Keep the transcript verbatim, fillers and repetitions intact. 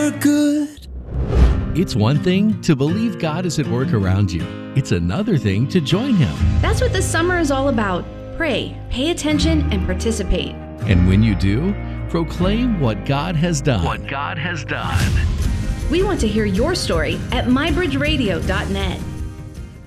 for good. It's one thing to believe God is at work around you. It's another thing to join Him. That's what this summer is all about. Pray, pay attention, and participate. And when you do, proclaim what God has done. What God has done. We want to hear your story at my bridge radio dot net.